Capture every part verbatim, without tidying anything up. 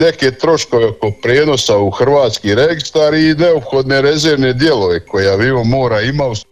neke troškove oko prijenosa u hrvatski registar i neophodne rezervne dijelove koje avion mora imati.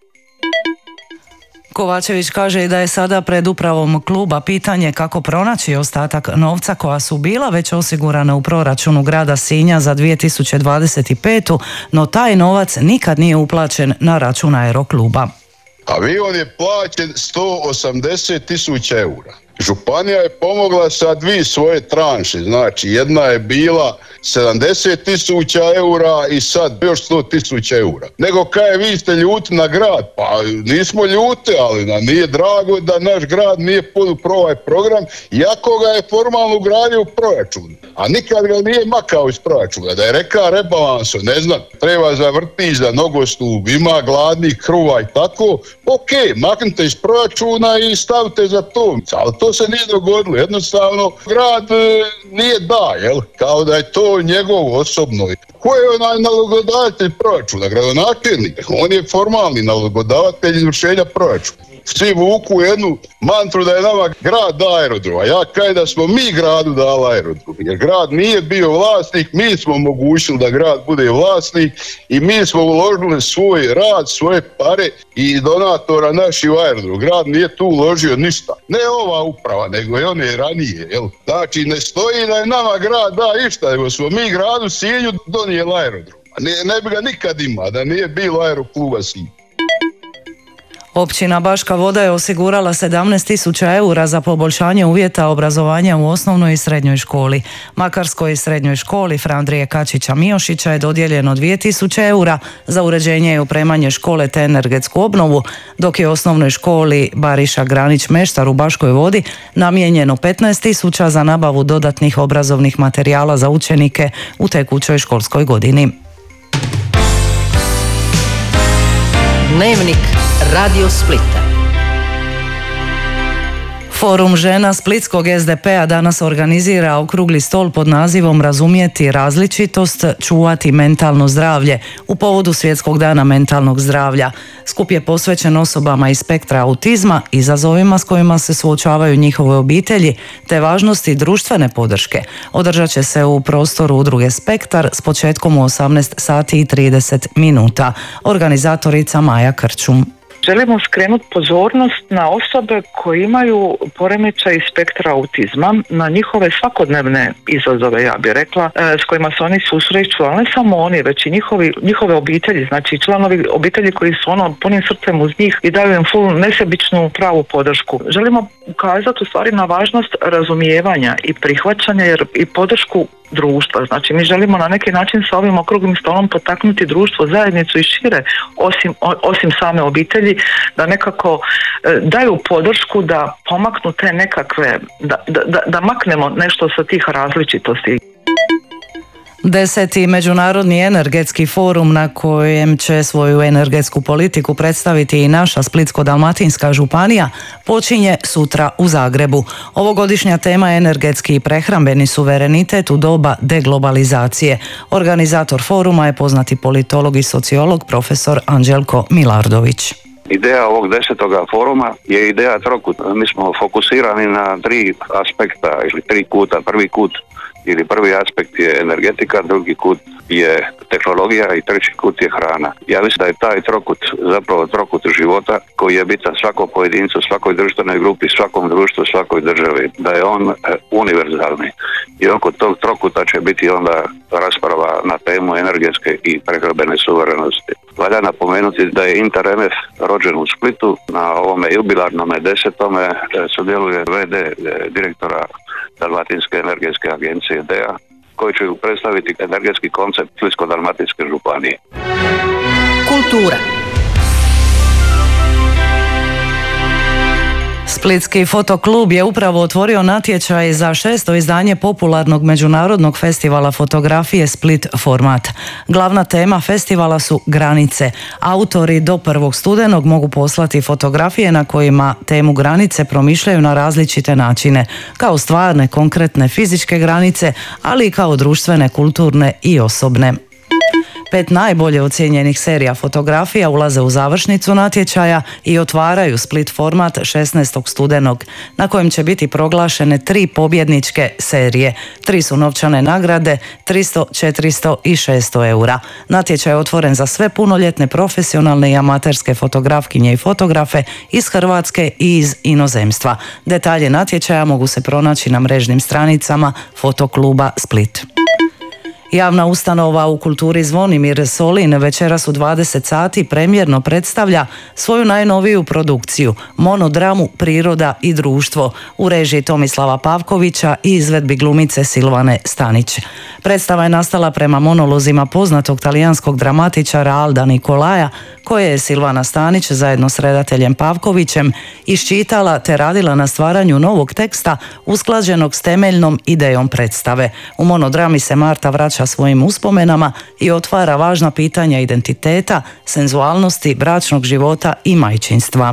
Kovačević kaže i da je sada pred upravom kluba pitanje kako pronaći ostatak novca koja su bila već osigurana u proračunu grada Sinja za dvije tisuće dvadeset petu. no taj novac nikad nije uplaćen na račun aerokluba. Avion je plaćen sto osamdeset tisuća eura. Županija je pomogla sa dvije svoje tranše, znači jedna je bila sedamdeset tisuća eura i sad još sto tisuća eura. Nego kaj vi ste ljuti na grad? Pa nismo ljuti, ali nam nije drago da naš grad nije podupro ovaj program, iako ga je formalno ugradio u proračun. A nikad ga nije makao iz proračuna. Da je rekao rebalansom, ne znam, treba za vrtić, za nogostup, ima gladnih kruva i tako, ok, maknite iz proračuna i stavite za to. Ali to se nije dogodilo, jednostavno grad e, nije da, jel? Kao da je to njegov osobno. Ko je onaj nalogodavatelj proračuna? Gradonačelnik. On je formalni nalogodavatelj izvršenja proračuna. Svi vuku jednu mantru da je nama grad da aerodrom, a ja kaj da smo mi gradu dali aerodrom, jer grad nije bio vlasnik, mi smo omogućili da grad bude vlasnik i mi smo uložili svoj rad, svoje pare i donatora naši u aerodrom. Grad nije tu uložio ništa. Ne ova uprava, nego i one ranije. Jel? Znači ne stoji da je nama grad da išta, nego smo mi gradu Sinju donijeli aerodrom. Ne, ne bi ga nikad ima da nije bilo aerokluba Sinj. Općina Baška Voda je osigurala sedamnaest tisuća eura za poboljšanje uvjeta obrazovanja u osnovnoj i srednjoj školi. Makarskoj srednjoj školi Fra Andrije Kačića Miošića je dodijeljeno dvije tisuće eura za uređenje i opremanje škole te energetsku obnovu, dok je osnovnoj školi Bariša Granić Meštar u Baškoj Vodi namijenjeno petnaest tisuća za nabavu dodatnih obrazovnih materijala za učenike u tekućoj školskoj godini. Dnevnik Radio Splita. Forum žena Splitskog es de pe a danas organizira okrugli stol pod nazivom Razumjeti različitost, čuvati mentalno zdravlje u povodu Svjetskog dana mentalnog zdravlja. Skup je posvećen osobama iz spektra autizma, izazovima s kojima se suočavaju njihove obitelji, te važnosti društvene podrške. Održat će se u prostoru udruge Spektar s početkom u osamnaest sati i trideset minuta. Organizatorica Maja Krčum. Želimo skrenuti pozornost na osobe koje imaju poremećaj iz spektra autizma, na njihove svakodnevne izazove, ja bih rekla, s kojima se oni susreću, ali ne samo oni, već i njihovi, njihove obitelji, znači članovi obitelji koji su ono punim srcem uz njih i daju im full nesebičnu pravu podršku. Želimo ukazati u stvari na važnost razumijevanja i prihvaćanja jer i podršku društva. Znači mi želimo na neki način sa ovim okruglim stolom potaknuti društvo, zajednicu i šire osim, osim same obitelji da nekako e, daju podršku da pomaknu te nekakve, da, da, da maknemo nešto sa tih različitosti. Deseti Međunarodni energetski forum na kojem će svoju energetsku politiku predstaviti i naša Splitsko-dalmatinska županija počinje sutra u Zagrebu. Ovogodišnja tema je energetski i prehrambeni suverenitet u doba deglobalizacije. Organizator foruma je poznati politolog i sociolog profesor Anđelko Milardović. Ideja ovog desetoga foruma je ideja trokut. Mi smo fokusirani na tri aspekta ili tri kuta. Prvi kut ili prvi aspekt je energetika, drugi kut je tehnologija i treći kut je hrana. Ja mislim da je taj trokut zapravo trokut života koji je bitan svakom pojedincu, svakoj društvenoj grupi, svakom društvu, svakoj državi, da je on univerzalni. I oko tog trokuta će biti onda rasprava na temu energetske i prehrambene suverenosti. Valja napomenuti da je Inter em ef rođen u Splitu, na ovome jubilarnome desetome sudjeluje ve de direktora Dalmatinske energetske agencije D E A, koji će predstaviti energetski koncept Splitsko-dalmatinske županije. Kultura. Splitski fotoklub je upravo otvorio natječaj za šesto izdanje popularnog međunarodnog festivala fotografije Split Format. Glavna tema festivala su granice. Autori do prvog studenog mogu poslati fotografije na kojima temu granice promišljaju na različite načine, kao stvarne, konkretne fizičke granice, ali i kao društvene, kulturne i osobne. Pet najbolje ocijenjenih serija fotografija ulaze u završnicu natječaja i otvaraju Split format šesnaestog studenog, na kojem će biti proglašene tri pobjedničke serije. Tri su novčane nagrade, tristo, četiristo i šesto eura. Natječaj je otvoren za sve punoljetne, profesionalne i amaterske fotografkinje i fotografe iz Hrvatske i iz inozemstva. Detalje natječaja mogu se pronaći na mrežnim stranicama Fotokluba Split. Javna ustanova u kulturi Zvonimir Solin večeras u dvadeset sati premjerno predstavlja svoju najnoviju produkciju, monodramu Priroda i društvo, u režiji Tomislava Pavkovića i izvedbi glumice Silvane Stanić. Predstava je nastala prema monolozima poznatog talijanskog dramatičara Alda Nikolaja, koje je Silvana Stanić zajedno s redateljem Pavkovićem iščitala te radila na stvaranju novog teksta usklađenog s temeljnom idejom predstave. U monodrami se Marta vraća svojim uspomenama i otvara važna pitanja identiteta, senzualnosti, bračnog života i majčinstva.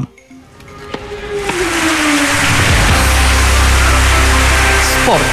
Sport.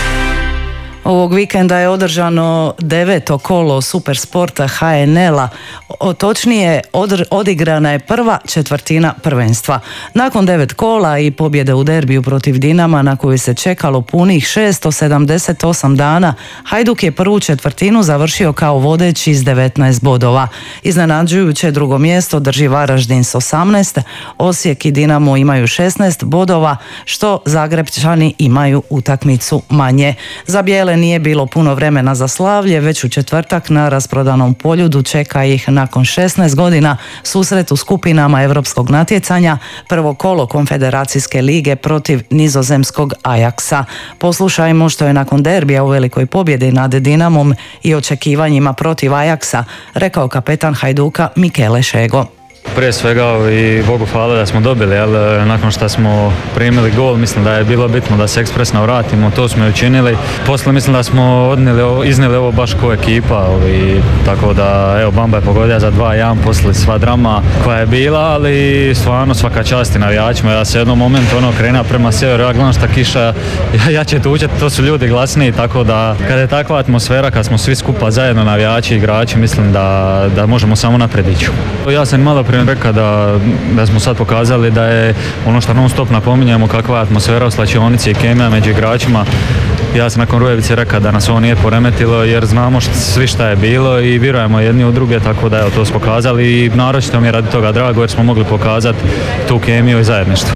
Ovog vikenda je održano deveto kolo Supersporta ha en el-a, točnije odr- odigrana je prva četvrtina prvenstva. Nakon devet kola i pobjede u derbiju protiv Dinama, na koju se čekalo punih šesto sedamdeset osam dana, Hajduk je prvu četvrtinu završio kao vodeći s devetnaest bodova. Iznenađujuće drugo mjesto drži Varaždin s osamnaest, Osijek i Dinamo imaju šesnaest bodova, što Zagrebčani imaju utakmicu manje. Za bijele nije bilo puno vremena za slavlje, već u četvrtak na rasprodanom Poljudu čeka ih nakon šesnaest godina susret u skupinama europskog natjecanja, prvo kolo Konfederacijske lige protiv nizozemskog Ajaksa. Poslušajmo što je nakon derbija u velikoj pobjedi nad Dinamom i očekivanjima protiv Ajaksa rekao kapetan Hajduka Mikele Šego. Prije svega i Bogu hvala da smo dobili, ali nakon što smo primili gol, mislim da je bilo bitno da se ekspresno vratimo, to smo i učinili. Poslije mislim da smo odnili, iznijeli ovo baš ko ekipa, i tako da evo Bamba je pogodio za dva jedan poslije sva drama koja je bila, ali stvarno svaka čast i navijačima. Ja se jednom momentu ono krenuo prema sjeveru, ja gledam šta kiša, ja, ja će tučet, to su ljudi glasniji, tako da kada je takva atmosfera, kad smo svi skupa zajedno navijači i igrači, mislim da, da možemo samo naprijed ići. Ja sam malo prije rekao da, da smo sad pokazali da je ono što non stop napominjemo, kakva je atmosfera u slačionici i kemija među igračima. Ja sam nakon Rujevice rekao da nas ovo nije poremetilo jer znamo šta, svi šta je bilo i vjerujemo jedni u druge, tako da evo to smo pokazali i naročito mi je radi toga drago jer smo mogli pokazati tu kemiju i zajedništvo.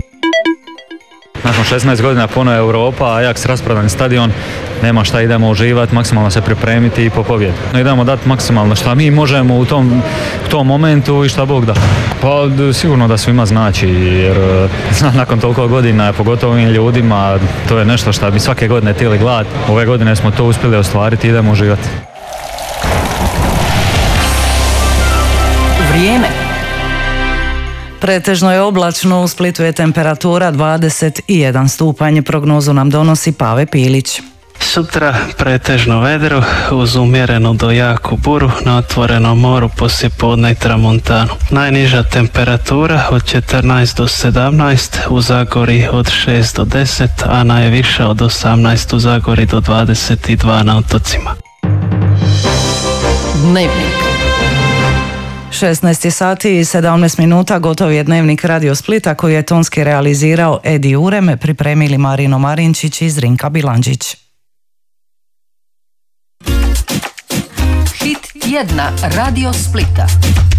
Nakon šesnaest godina ponovo Europa, Ajax rasprodan stadion, nema šta, idemo uživati, maksimalno se pripremiti i po pobjedu. Idemo dati maksimalno šta mi možemo u tom, u tom momentu i šta Bog da. Pa sigurno da svima znači, jer nakon toliko godina, pogotovo ovim ljudima, to je nešto što bi svake godine htjeli gledati. Ove godine smo to uspjeli ostvariti i idemo uživati. Vrijeme. Pretežno je oblačno, u Splitu je temperatura dvadeset jedan stupanj, prognozu nam donosi Pave Pilić. Sutra pretežno vedro uz umjerenu do jaku buru na otvorenom moru poslijepodne i tramontanu. Najniža temperatura od četrnaest do sedamnaest, u Zagori od šest do deset, a najviša od osamnaest u Zagori do dvadeset dva na otocima. Dnevnik. šesnaest sati i sedamnaest minuta, gotov je Dnevnik Radio Splita koji je tonski realizirao Edi Urem, pripremili Marino Marinčić i Zrinka Bilandžić. Hit tjedna Radio Splita.